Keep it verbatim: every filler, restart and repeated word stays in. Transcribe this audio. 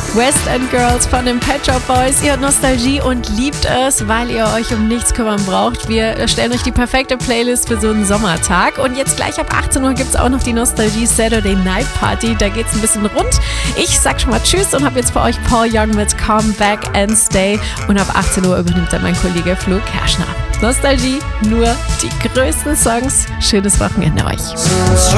West End Girls von den Pet Shop Boys. Ihr hört Nostalgie und liebt es, weil ihr euch um nichts kümmern braucht. Wir stellen euch die perfekte Playlist für so einen Sommertag. Und jetzt gleich ab achtzehn Uhr gibt es auch noch die Nostalgie Saturday Night Party. Da geht es ein bisschen rund. Ich sag schon mal Tschüss und habe jetzt für euch Paul Young mit Come Back and Stay. Und ab achtzehn Uhr übernimmt dann mein Kollege Flo Kerschner. Nostalgie, nur die größten Songs. Schönes Wochenende euch.